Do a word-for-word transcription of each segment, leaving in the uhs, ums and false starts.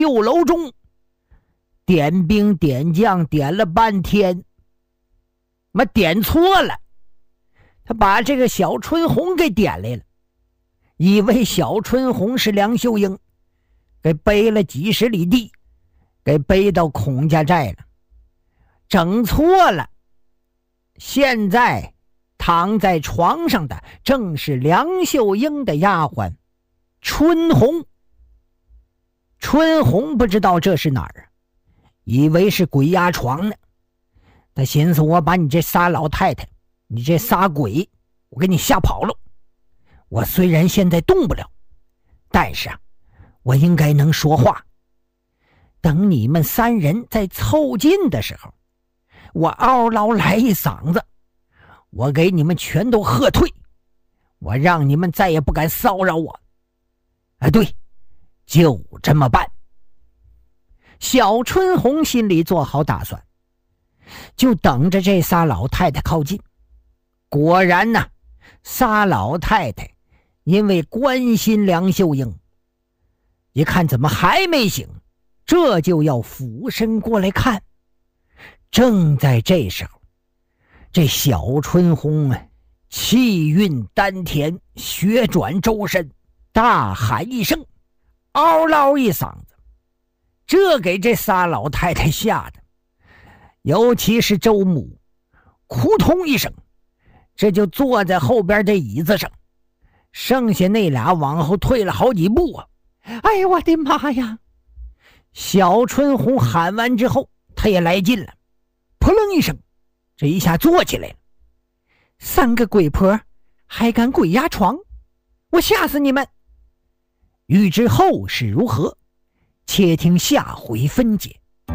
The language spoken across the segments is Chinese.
酒楼中点兵点将，点了半天，妈点错了，他把这个小春红给点来了，以为小春红是梁秀英，给背了几十里地，给背到孔家寨了，整错了。现在躺在床上的正是梁秀英的丫鬟春红。春红不知道这是哪儿啊，以为是鬼压床呢。他寻思，我把你这仨老太太，你这仨鬼，我给你吓跑了。我虽然现在动不了，但是啊，我应该能说话。等你们三人再凑近的时候，我嗷嗷来一嗓子，我给你们全都喝退，我让你们再也不敢骚扰我。哎，对，就这么办。小春红心里做好打算，就等着这仨老太太靠近。果然呢，仨老太太因为关心梁秀英，一看怎么还没醒，这就要俯身过来看。正在这时候，这小春红啊，气运丹田，血转周身，大喊一声，嗷嗷一嗓子，这给这仨老太太吓的，尤其是周母，扑通一声，这就坐在后边的椅子上，剩下那俩往后退了好几步啊！哎呀，我的妈呀！小春红喊完之后，他也来劲了，扑棱一声，这一下坐起来了。三个鬼婆还敢鬼压床，我吓死你们！欲知后事如何，且听下回分解。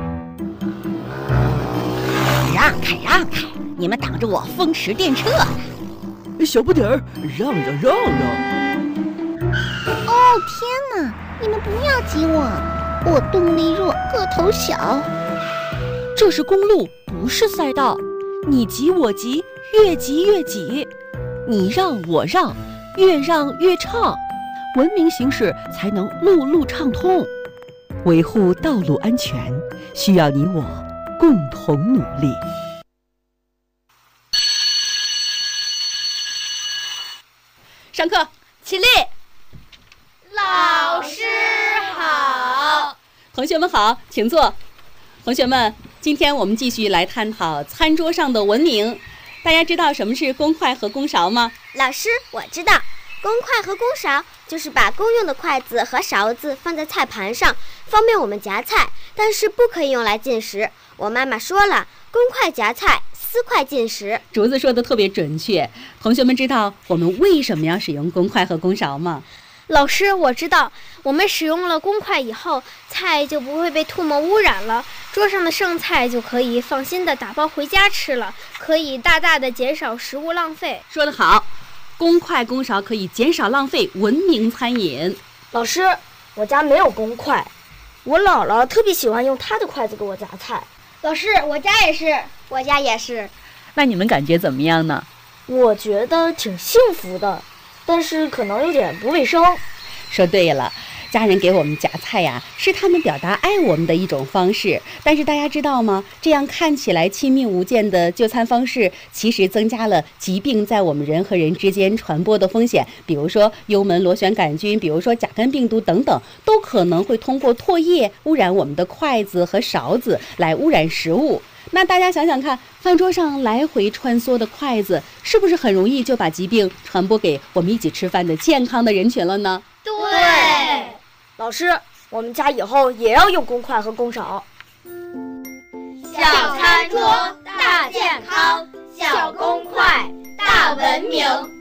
让开让开，你们挡着我风驰电掣呢！ 小不点儿，让让让让！ 哦天哪，你们不要挤我，我动力弱，个头小。 这是公路，不是赛道，你挤我挤，越挤越挤，你让我让，越让越畅，文明行驶才能路路畅通。维护道路安全，需要你我共同努力。 上课，起立！ 老师好。 同学们好，请坐。同学们，今天我们继续来探讨餐桌上的文明。大家知道什么是公筷和公勺吗？ 老师，我知道，公筷和公勺就是把公用的筷子和勺子放在菜盘上，方便我们夹菜，但是不可以用来进食。我妈妈说了，公筷夹菜，私筷进食。 竹子说的特别准确。同学们知道我们为什么要使用公筷和公勺吗？ 老师，我知道，我们使用了公筷以后，菜就不会被唾沫污染了，桌上的剩菜就可以放心的打包回家吃了，可以大大的减少食物浪费。 说得好，公筷公勺可以减少浪费，文明餐饮。 老师，我家没有公筷，我姥姥特别喜欢用她的筷子给我夹菜。 老师，我家也是， 我家也是。 那你们感觉怎么样呢？ 我觉得挺幸福的，但是可能有点不卫生。 说对了，家人给我们夹菜呀，是他们表达爱我们的一种方式。但是大家知道吗？这样看起来亲密无间的就餐方式，其实增加了疾病在我们人和人之间传播的风险。比如说幽门螺旋杆菌，比如说甲肝病毒等等，都可能会通过唾液污染我们的筷子和勺子，来污染食物。那大家想想看，饭桌上来回穿梭的筷子，是不是很容易就把疾病传播给我们一起吃饭的健康的人群了呢？ 对， 老师，我们家以后也要用公筷和公勺。 小餐桌大健康，小公筷大文明。